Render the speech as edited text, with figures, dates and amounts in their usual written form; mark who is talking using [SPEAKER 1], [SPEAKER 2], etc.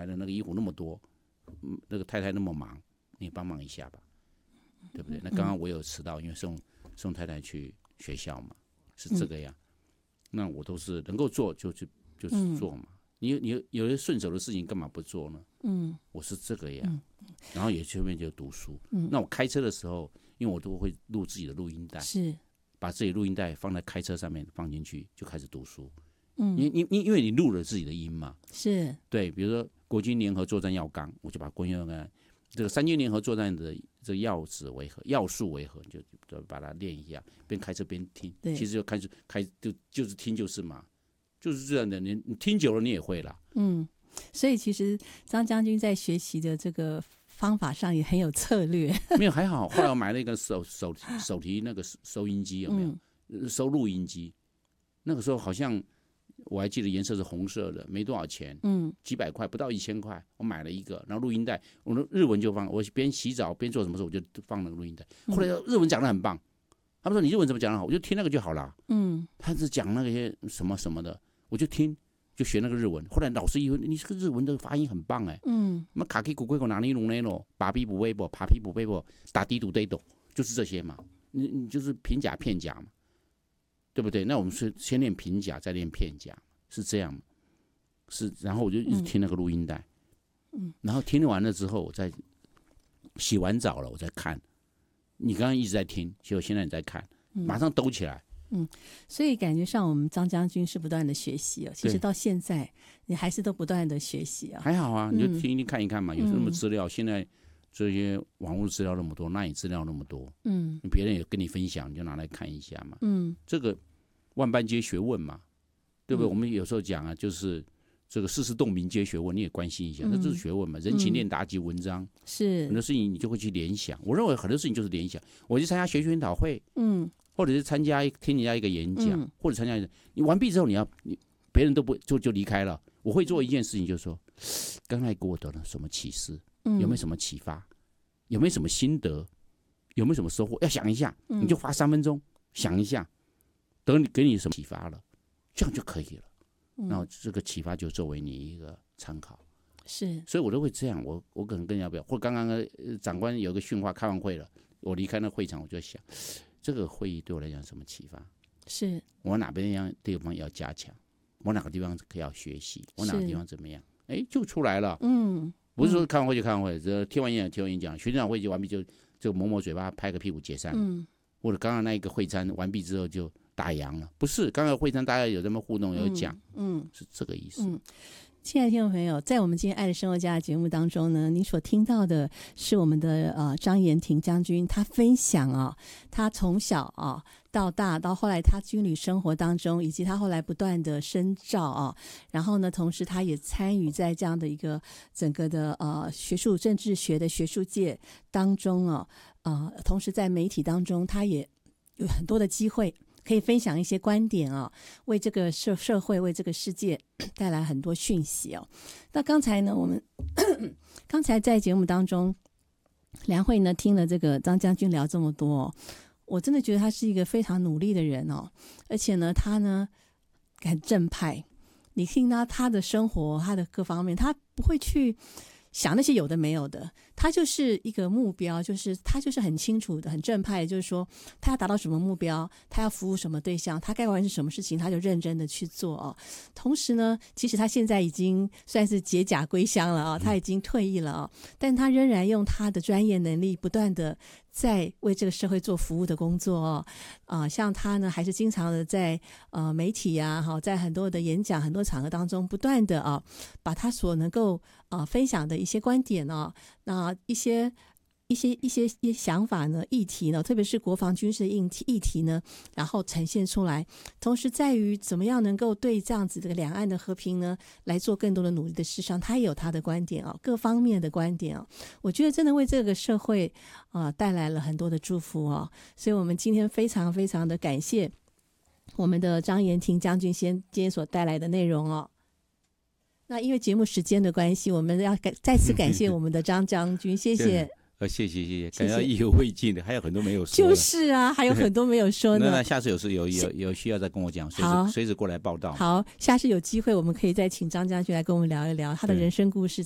[SPEAKER 1] 的那个医护那么多，那个太太那么忙，你帮忙一下吧，对不对？那刚刚我有迟到，因为送太太去学校嘛，是这个样。那我都是能够做就是做嘛。你有些顺手的事情干嘛不做呢？我是这个样。然后也顺便就读书。那我开车的时候，因为我都会录自己的录音带，是把自己录音带放在开车上面放进去，就开始读书。因为你录了自己的音嘛，是对。比如说国军联合作战要纲，我就把国军要纲这个3军联合作战的这个要旨为何、要素为何，就把它练一下，边开车边听。其实就就是听就是嘛，就是这样的。你听久了你也会啦。
[SPEAKER 2] 所以其实张将军在学习的这个方法上也很有策略。
[SPEAKER 1] 没有还好，后来我买了一个手提那个收音机，有没有？收录音机。那个时候好像我还记得颜色是红色的，没多少钱，几百块，不到1000块，我买了一个，然后录音带，我的日文就放，我边洗澡边做什么事我就放那个录音带。后来日文讲得很棒，他们说你日文怎么讲得好，我就听那个就好了。他是讲那些什么什么的，我就听。就学那个日文，后来老师以为你这个日文的发音很棒哎，那卡基古贵口哪里弄那咯，把皮不微波，爬皮不微波，打地图对斗，就是这些嘛，你就是平假片假嘛，对不对？那我们是先练平假，再练片假，是这样，是。然后我就一直听那个录音带，然后听完了之后，我再洗完澡了，我再看。你刚刚一直在听，结果现在你在看，马上抖起来。
[SPEAKER 2] 所以感觉上我们张将军是不断的学习哦。其实到现在你还是都不断的学习啊。
[SPEAKER 1] 还好啊，你就听一听看一看嘛。有什么资料，现在这些网络资料那么多，那你资料那么多，别人也跟你分享，你就拿来看一下嘛。这个万般皆学问嘛，对不对？我们有时候讲啊，就是这个世事洞明皆学问，你也关心一下，那这是学问嘛。人情练达及文章，是很多事情你就会去联想。我认为很多事情就是联想。我去参加学研讨会，或者是听人家一个演讲，或者参加你完毕之后，别人都不就离开了。我会做一件事情，就是说，刚才给我得了什么启示，有没有什么启发，有没有什么心得，有没有什么收获，要想一下，你就花3分钟想一下，等给你什么启发了，这样就可以了。然后这个启发就作为你一个参考。是，所以我都会这样。我可能跟人家不要，或刚刚长官有个训话，开完会了，我离开那会场，我就想。这个会议对我来讲什么启发？是我哪边地方要加强，我哪个地方要学习，我哪个地方怎么样？就出来了。不是说开完会就开完会，听完演讲，学长会就完毕就抹抹嘴巴，拍个屁股解散。或者刚刚那一个会餐完毕之后就打烊了，不是？刚刚会餐大家有这么互动有讲，是这个意思。
[SPEAKER 2] 亲爱的听众朋友，在我们今天爱的生活家的节目当中呢，你所听到的是我们的张延廷将军，他分享他从小到大，到后来他军旅生活当中，以及他后来不断的深造然后呢，同时他也参与在这样的一个整个的学术政治学的学术界当中同时在媒体当中，他也有很多的机会。可以分享一些观点为这个社会为这个世界带来很多讯息那刚才呢，我们刚才在节目当中，梁慧呢听了这个张将军聊这么多我真的觉得他是一个非常努力的人而且呢，他呢很正派。你听到他的生活，他的各方面，他不会去想那些有的没有的，他就是一个目标，他就是很清楚的，很正派，就是说他要达到什么目标，他要服务什么对象，他该完成什么事情，他就认真的去做同时呢，其实他现在已经算是解甲归乡了他已经退役了但他仍然用他的专业能力不断的在为这个社会做服务的工作像他呢还是经常的在媒体在很多的演讲很多场合当中不断的把他所能够分享的一些观点那一些想法呢议题呢，特别是国防军事的议题呢，然后呈现出来，同时在于怎么样能够对这样子的两岸的和平呢来做更多的努力的事上，他也有他的观点各方面的观点我觉得真的为这个社会带来了很多的祝福所以我们今天非常非常的感谢我们的张延廷将军今天所带来的内容那因为节目时间的关系，我们要再次感谢我们的张将军谢谢
[SPEAKER 1] 谢谢，感觉意犹未尽的，还有很多没有说
[SPEAKER 2] 的。就是还有很多没有说的。
[SPEAKER 1] 那下次有需要再跟我讲，随时过来报道。
[SPEAKER 2] 好，下次有机会我们可以再请张将军来跟我们聊一聊他的人生故事。